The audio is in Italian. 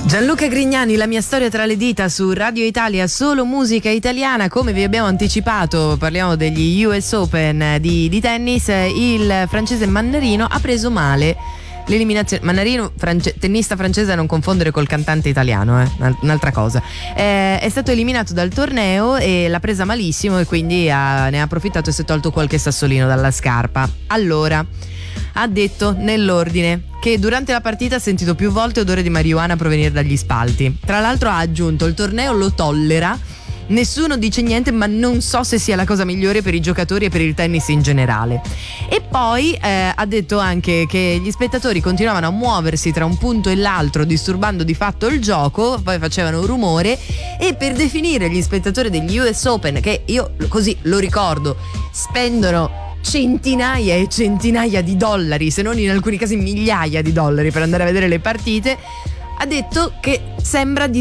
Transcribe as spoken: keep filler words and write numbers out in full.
Gianluca Grignani, La mia storia tra le dita su Radio Italia, solo musica italiana. Come vi abbiamo anticipato, parliamo degli U S Open di, di tennis. Il francese Mannarino ha preso male l'eliminazione. Mannarino, france, tennista francese, da non confondere col cantante italiano, eh? Un'altra cosa. Eh, è stato eliminato dal torneo e l'ha presa malissimo, e quindi ha, ne ha approfittato e si è tolto qualche sassolino dalla scarpa. Allora, ha detto nell'ordine che durante la partita ha sentito più volte odore di marijuana provenire dagli spalti. Tra l'altro ha aggiunto: il torneo lo tollera, nessuno dice niente, ma non so se sia la cosa migliore per i giocatori e per il tennis in generale. E poi eh, ha detto anche che gli spettatori continuavano a muoversi tra un punto e l'altro, disturbando di fatto il gioco, poi facevano rumore, e per definire gli spettatori degli U S Open, che io così lo ricordo, spendono centinaia e centinaia di dollari, se non in alcuni casi migliaia di dollari, per andare a vedere le partite, ha detto che sembra di